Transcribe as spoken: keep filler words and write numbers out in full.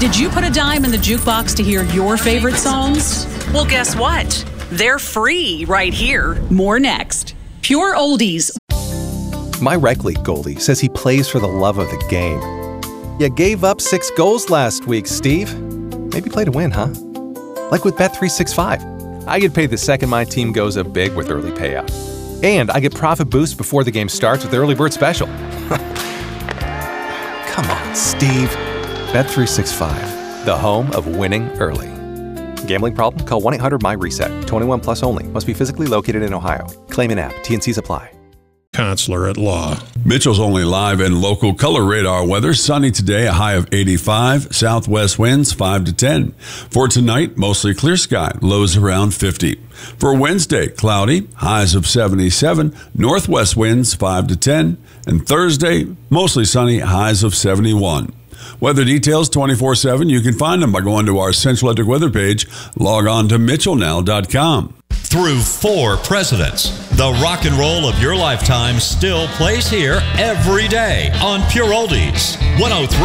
Did you put a dime in the jukebox to hear your favorite songs? Well, guess what? They're free right here. More next. Pure Oldies. My rec league goalie says he plays for the love of the game. You gave up six goals last week, Steve. Maybe play to win, huh? Like with Bet three sixty-five. I get paid the second my team goes up big with early payout. And I get profit boost before the game starts with the early bird special. Come on, Steve. Bet three sixty-five, the home of winning early. Gambling problem? Call one eight hundred my reset. twenty-one plus only. Must be physically located in Ohio. Claim in app. T N Cs apply. Counselor at law. Mitchell's only live and local color radar weather. Sunny today, a high of eighty-five. Southwest winds five to ten. For tonight, mostly clear sky. Lows around fifty. For Wednesday, cloudy. Highs of seventy-seven. Northwest winds five to ten. And Thursday, mostly sunny. Highs of seventy-one. Weather details twenty-four seven. You can find them by going to our Central Electric weather page. Log on to mitchell now dot com. Through four presidents, the rock and roll of your lifetime still plays here every day on Pure Oldies. one oh three